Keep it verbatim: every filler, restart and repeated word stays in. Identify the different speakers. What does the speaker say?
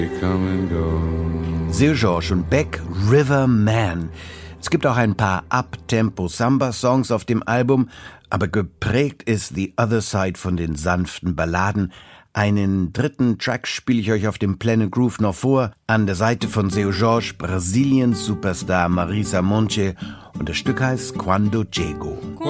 Speaker 1: Seu Jorge und Beck, River Man. Es gibt auch ein paar Up-Tempo-Samba-Songs auf dem Album, aber geprägt ist The Other Side von den sanften Balladen. Einen dritten Track spiele ich euch auf dem Planet Groove noch vor, an der Seite von Seu Jorge, Brasiliens Superstar Marisa Monte, und das Stück heißt Quando Chego.